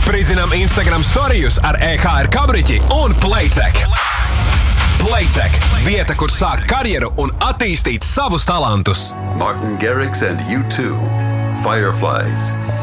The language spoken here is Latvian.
Spridzinām Instagram storijus ar EHR kabriķi un Playtech. Playtech – vieta, kur sākt karjeru un attīstīt savus talantus. Martin Garrix and U2. Fireflies.